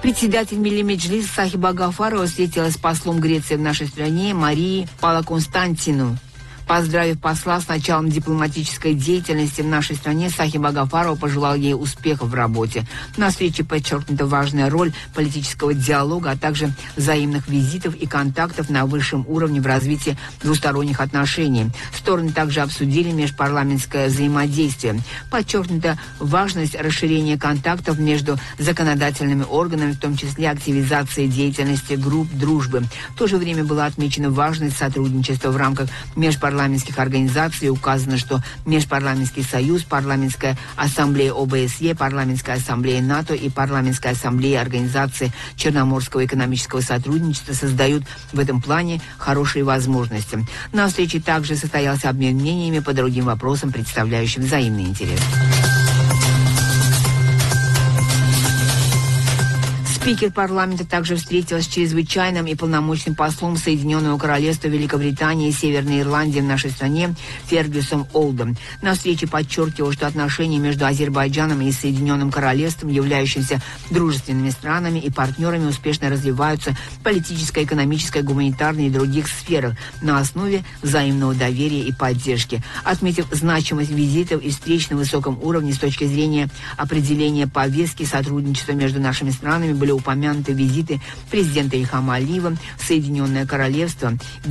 Председатель Милли Меджлис Сахиба Гафарова встретилась с послом Греции в нашей стране Марией Палаконстантину. Поздравив посла с началом дипломатической деятельности в нашей стране, Сахиба Гафарова пожелал ей успехов в работе. На встрече подчеркнута важная роль политического диалога, а также взаимных визитов и контактов на высшем уровне в развитии двусторонних отношений. Стороны также обсудили межпарламентское взаимодействие. Подчеркнута важность расширения контактов между законодательными органами, в том числе активизации деятельности групп дружбы. В то же время была отмечена важность сотрудничества в рамках межпарламентских организаций. Указано, что Межпарламентский союз, Парламентская ассамблея ОБСЕ, Парламентская ассамблея НАТО и Парламентская ассамблея Организации Черноморского экономического сотрудничества создают в этом плане хорошие возможности. На встрече также состоялся обмен мнениями по другим вопросам, представляющим взаимный интерес. Спикер парламента также встретилась с чрезвычайным и полномочным послом Соединенного Королевства Великобритании и Северной Ирландии в нашей стране Фергюсом Олдом. На встрече подчеркивал, что отношения между Азербайджаном и Соединенным Королевством, являющимися дружественными странами и партнерами, успешно развиваются в политической, экономической, гуманитарной и других сферах на основе взаимного доверия и поддержки. Отметив значимость визитов и встреч на высоком уровне с точки зрения определения повестки сотрудничества между нашими странами, были упомянуты визиты президента Ильхама Алиева в Соединенное Королевство,